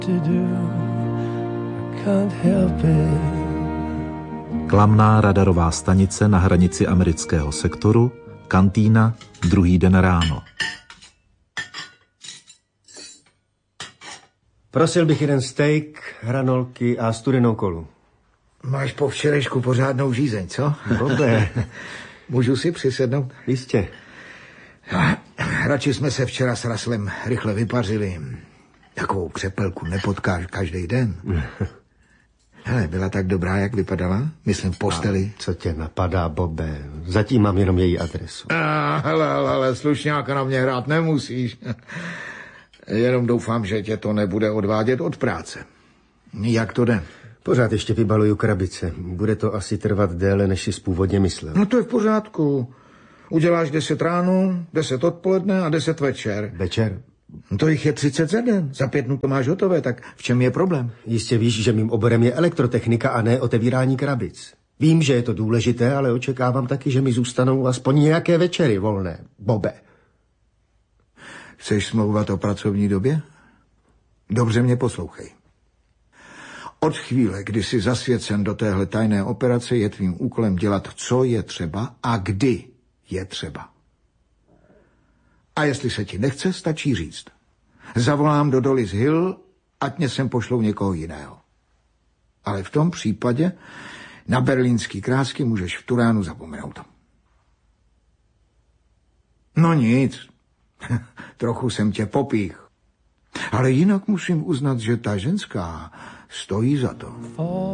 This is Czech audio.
Klamná radarová stanice na hranici amerického sektoru, kantýna, druhý den ráno. Prosil bych jeden steak, hranolky a studenou kolu. Máš po včerejšku pořádnou žízeň, co? Dobré. Můžu si přisednout? Jistě. Radši jsme se včera s Raslem rychle vypařili. Takovou křepelku nepotkáš každý den. Hele, byla tak dobrá, jak vypadala? Myslím v posteli. Co tě napadá, Bobe? Zatím mám jenom její adresu. Hele, slušňáka na mě hrát nemusíš. Jenom doufám, že tě to nebude odvádět od práce. Jak to jde? Pořád ještě vybaluju krabice. Bude to asi trvat déle, než jsi původně myslel. No to je v pořádku. Uděláš 10 ráno, 10 odpoledne a 10 večer. Večer? No to jich je 30 za den. Za 5 minut to máš hotové, tak v čem je problém? Jistě víš, že mým oborem je elektrotechnika a ne otevírání krabic. Vím, že je to důležité, ale očekávám taky, že mi zůstanou aspoň nějaké večery volné. Bobe. Chceš smlouvat o pracovní době? Dobře mě poslouchej. Od chvíle, kdy jsi zasvěcen do téhle tajné operace, je tvým úkolem dělat, co je třeba a kdy je třeba. A jestli se ti nechce, stačí říct. Zavolám do Dollis Hill, ať mě sem pošlou někoho jiného. Ale v tom případě na berlínský krásky můžeš v Turánu zapomenout. No nic, trochu jsem tě popích. Ale jinak musím uznat, že ta ženská stojí za to.